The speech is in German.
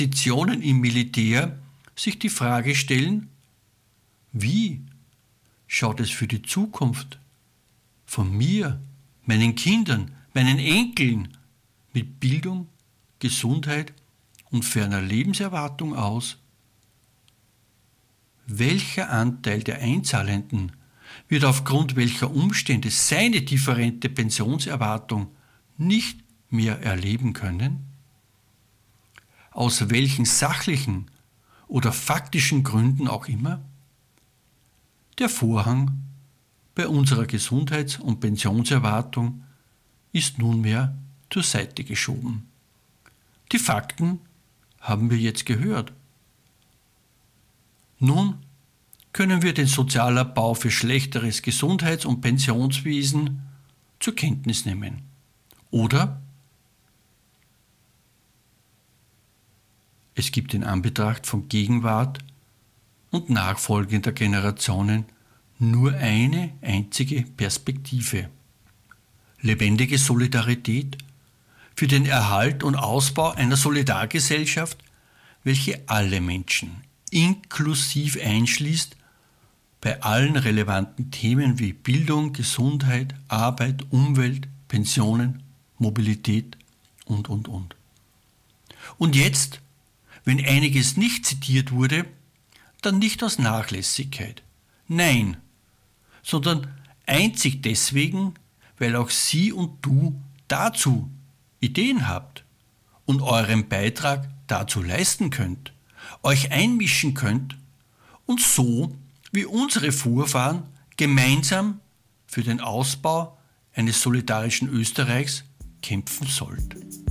Positionen im Militär sich die Frage stellen, wie schaut es für die Zukunft von mir, meinen Kindern, meinen Enkeln mit Bildung, Gesundheit und ferner Lebenserwartung aus? Welcher Anteil der Einzahlenden wird aufgrund welcher Umstände seine differente Pensionserwartung nicht mehr erleben können? Aus welchen sachlichen oder faktischen Gründen auch immer? Der Vorhang bei unserer Gesundheits- und Pensionserwartung ist nunmehr zur Seite geschoben. Die Fakten haben wir jetzt gehört. Nun können wir den Sozialabbau für schlechteres Gesundheits- und Pensionswesen zur Kenntnis nehmen. Oder es gibt in Anbetracht von Gegenwart und nachfolgender Generationen nur eine einzige Perspektive: lebendige Solidarität für den Erhalt und Ausbau einer Solidargesellschaft, welche alle Menschen inklusiv einschließt, bei allen relevanten Themen wie Bildung, Gesundheit, Arbeit, Umwelt, Pensionen, Mobilität und. Und jetzt, wenn einiges nicht zitiert wurde, dann nicht aus Nachlässigkeit. Nein, sondern einzig deswegen, weil auch Sie und du dazu Ideen habt und euren Beitrag dazu leisten könnt, euch einmischen könnt und so wie unsere Vorfahren gemeinsam für den Ausbau eines solidarischen Österreichs kämpfen sollt.